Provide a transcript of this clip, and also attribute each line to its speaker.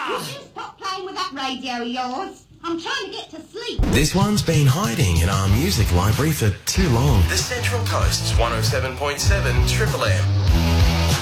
Speaker 1: you stop playing with that radio of yours? I'm trying to get to sleep.
Speaker 2: This one's been hiding in our music library for too long. The Central Coast's 107.7 Triple M.